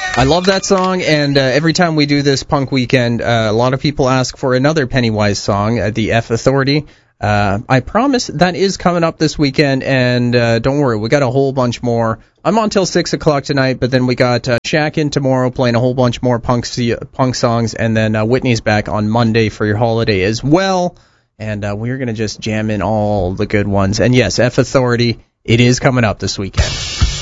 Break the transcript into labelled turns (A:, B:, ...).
A: I love that song, and every time we do this punk weekend, a lot of people ask for another Pennywise song, the F Authority. I promise that is coming up this weekend, and don't worry, we got a whole bunch more. I'm on till 6 o'clock tonight, but then we got Shaq in tomorrow playing a whole bunch more punk songs, and then Whitney's back on Monday for your holiday as well, and we're going to just jam in all the good ones. And yes, F Authority, it is coming up this weekend.